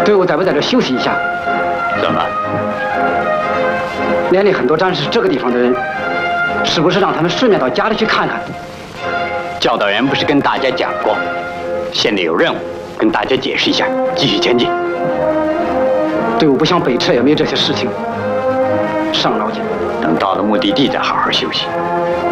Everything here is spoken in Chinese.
队伍在不在这休息一下？ 怎么？ 连里很多战士是这个地方的人，是不是让他们顺便到家里去看看？ 教导员不是跟大家讲过，现在有任务，跟大家解释一下，继续前进。 队伍不想北撤，也没有这些事情。上老姐， 等到了目的地再好好休息。